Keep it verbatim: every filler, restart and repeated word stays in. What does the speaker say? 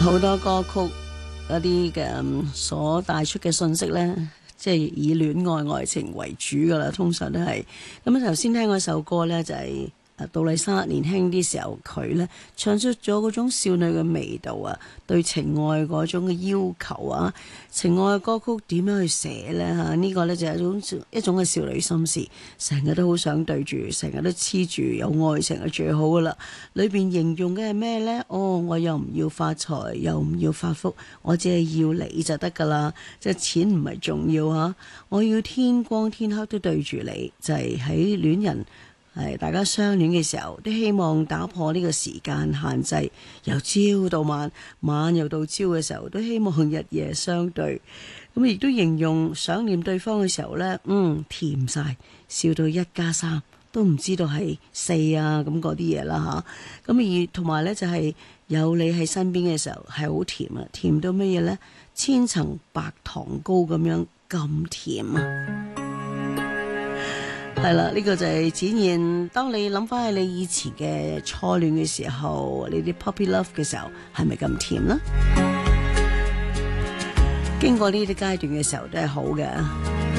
好多歌曲嗰啲嘅所帶出嘅信息呢，即係以戀愛愛情為主噶啦，通常都係。咁頭先聽嗰首歌呢，就係、是、杜麗莎年輕啲時候佢呢唱出咗嗰種少女嘅味道啊，對情愛嗰種嘅要求啊，情愛嘅歌曲點樣去寫呢？嚇？呢個呢就係一種一種嘅少女心事，成日都好想對住，成日都黐住，有愛情係最好噶啦。裏邊形容嘅係咩呢？哦，我又唔要發財，又唔要發福，我只係要你就得噶啦。即係錢唔係重要嚇，我要天光天黑都對住你，就係喺戀人係大家相戀嘅時候，都希望打破呢個時間限制，由朝到晚，晚又到朝嘅時候，都希望日夜相對。咁亦都形容想念對方嘅時候呢，嗯，甜晒，笑到一加三都唔知道係四啊，咁嗰啲嘢啦嚇。咁而同埋呢，就係有你喺身邊嘅時候係好甜啊，甜到乜嘢呢？千層白糖糕咁樣咁甜啊！係啦，呢、這個就係展現當你諗翻起你以前嘅初戀嘅時候，你啲 puppy love 嘅時候係咪咁甜呢？經過呢啲階段嘅時候都係好嘅。